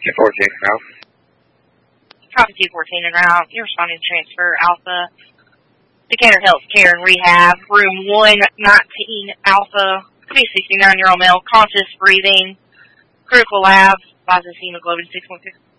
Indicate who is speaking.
Speaker 1: 214 Ralph.
Speaker 2: Copy 214 and Ralph. You're responding to transfer Alpha. Decatur Health Care and Rehab, room 119 Alpha. Could be a 69-year-old male, conscious breathing. Critical lab, positive hemoglobin 6.6.